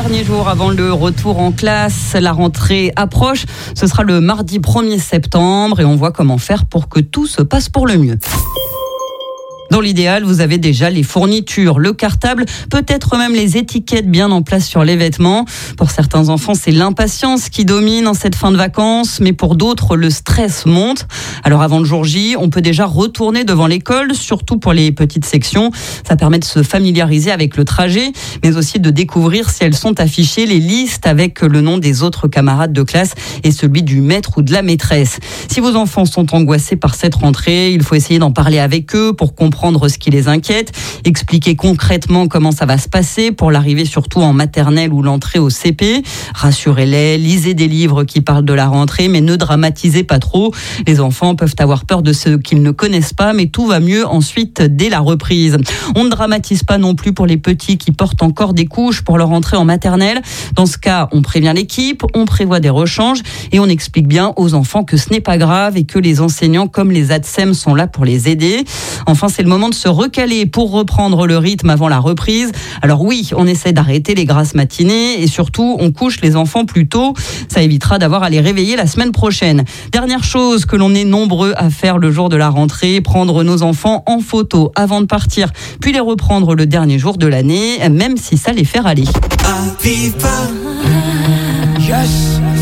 dernier jour avant le retour en classe. La rentrée approche. Ce sera le mardi 1er septembre et on voit comment faire pour que tout se passe pour le mieux. Dans l'idéal, vous avez déjà les fournitures, le cartable, peut-être même les étiquettes bien en place sur les vêtements. Pour certains enfants, c'est l'impatience qui domine en cette fin de vacances, mais pour d'autres, le stress monte. Alors avant le jour J, on peut déjà retourner devant l'école, surtout pour les petites sections. Ça permet de se familiariser avec le trajet, mais aussi de découvrir si elles sont affichées, les listes avec le nom des autres camarades de classe et celui du maître ou de la maîtresse. Si vos enfants sont angoissés par cette rentrée, il faut essayer d'en parler avec eux pour comprendre ce qui les inquiète, expliquer concrètement comment ça va se passer pour l'arrivée surtout en maternelle ou l'entrée au CP. Rassurez-les, lisez des livres qui parlent de la rentrée, mais ne dramatisez pas trop. Les enfants peuvent avoir peur de ce qu'ils ne connaissent pas, mais tout va mieux ensuite dès la reprise. On ne dramatise pas non plus pour les petits qui portent encore des couches pour leur entrée en maternelle. Dans ce cas, on prévient l'équipe, on prévoit des rechanges et on explique bien aux enfants que ce n'est pas grave et que les enseignants comme les ATSEM sont là pour les aider. Enfin, c'est le moment de se recaler pour reprendre le rythme avant la reprise. Alors oui, on essaie d'arrêter les grasses matinées et surtout, on couche les enfants plus tôt. Ça évitera d'avoir à les réveiller la semaine prochaine. Dernière chose que l'on est nombreux à faire le jour de la rentrée, prendre nos enfants en photo avant de partir, puis les reprendre le dernier jour de l'année, même si ça les fait râler. Aviva, yes.